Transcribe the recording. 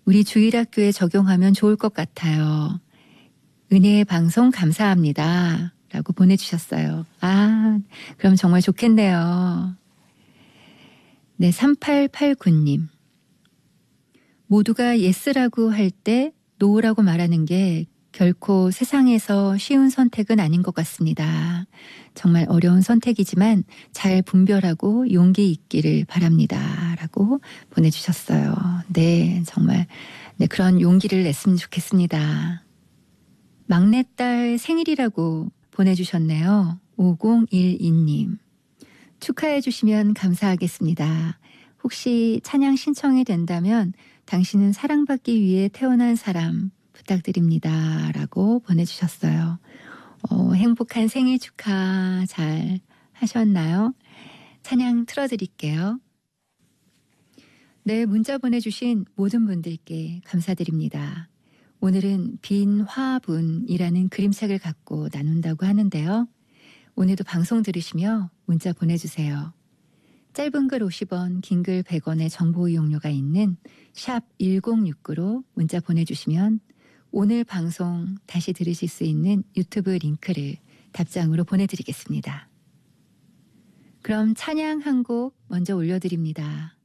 우리 주일학교에 적용하면 좋을 것 같아요. 은혜의 방송 감사합니다. 라고 보내주셨어요. 아, 그럼 정말 좋겠네요. 네, 3889님. 모두가 예스라고 할 때 노라고 말하는 게 결코 세상에서 쉬운 선택은 아닌 것 같습니다. 정말 어려운 선택이지만 잘 분별하고 용기 있기를 바랍니다. 라고 보내주셨어요. 네, 정말 네, 그런 용기를 냈으면 좋겠습니다. 막내딸 생일이라고 보내주셨네요. 5012님. 축하해 주시면 감사하겠습니다. 혹시 찬양 신청이 된다면 당신은 사랑받기 위해 태어난 사람 부탁드립니다. 라고 보내주셨어요. 행복한 생일 축하 잘 하셨나요? 찬양 틀어드릴게요. 네, 문자 보내주신 모든 분들께 감사드립니다. 오늘은 빈 화분이라는 그림책을 갖고 나눈다고 하는데요. 오늘도 방송 들으시며 문자 보내주세요. 짧은 글 50원, 긴 글 100원의 정보 이용료가 있는 샵 1069로 문자 보내주시면 오늘 방송 다시 들으실 수 있는 유튜브 링크를 답장으로 보내드리겠습니다. 그럼 찬양 한 곡 먼저 올려드립니다.